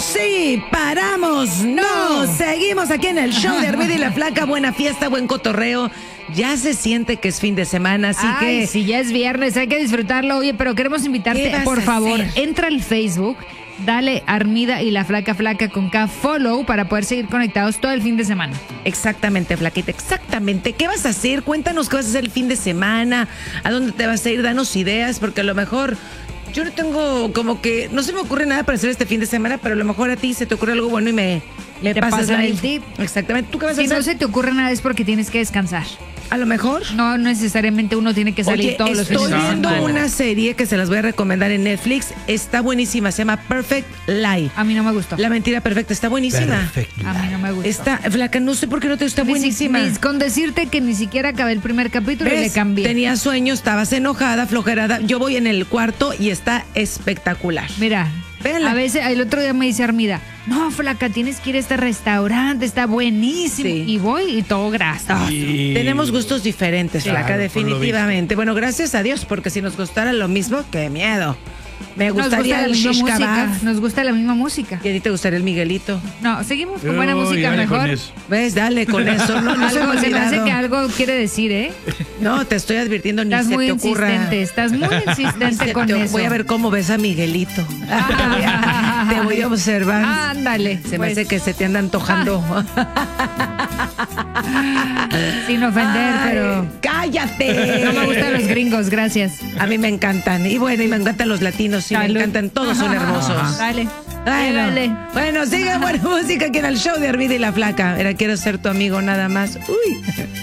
Sí, paramos, no, seguimos aquí en el show de Armida y la Flaca. Buena fiesta, buen cotorreo. Ya se siente que es fin de semana, así que... si ya es viernes, hay que disfrutarlo. Oye, pero queremos invitarte, por favor, entra al Facebook, dale Armida y la Flaca con K, follow, para poder seguir conectados todo el fin de semana. Exactamente, Flaquita, exactamente. ¿Qué vas a hacer? Cuéntanos qué vas a hacer el fin de semana, a dónde te vas a ir, danos ideas, porque a lo mejor... Yo no tengo como que, no se me ocurre nada para hacer este fin de semana, pero a lo mejor a ti se te ocurre algo bueno y me pasas el tip. Exactamente. ¿Tú qué vas a hacer? Si no se te ocurre nada es porque tienes que descansar. A lo mejor. No necesariamente uno tiene que salir todos los fines de semana. Estoy viendo una serie que se las voy a recomendar en Netflix. Está buenísima, se llama Perfect Lie. A mí no me gustó. La mentira perfecta, está buenísima. A mí no me gustó. Está, Flaca, no sé por qué no te gusta, buenísima. Con decirte que ni siquiera acabé el primer capítulo y le cambié. Tenías sueño, estabas enojada, flojerada. Yo voy en el cuarto y está espectacular. Mira, véanla. A veces, el otro día me dice Armida, no, Flaca, tienes que ir a este restaurante, está buenísimo. Sí. Y voy y todo grasa. Tenemos gustos diferentes, Flaca, claro, definitivamente. Bueno, gracias a Dios, porque si nos gustara lo mismo, qué miedo. Me gustaría el shish kebab. Nos gusta la misma música. ¿Y a ti te gustaría el Miguelito? No, seguimos con buena música mejor. ¿Ves? Dale con eso. No se me hace que algo quiere decir, ¿eh? No, te estoy advirtiendo, ni se te ocurra. Estás muy insistente con eso. Voy a ver cómo ves a Miguelito. Te voy a observar. Ándale. Se me hace que se te anda antojando. Sin ofender, pero... ¡Cállate! No me gustan los gringos, gracias. A mí me encantan. Y bueno, y me encantan los latinos. Y me encantan. Todos son hermosos. Dale. Bueno, sigue buena música aquí en el show de Armida y la Flaca. Era, quiero ser tu amigo nada más. Uy.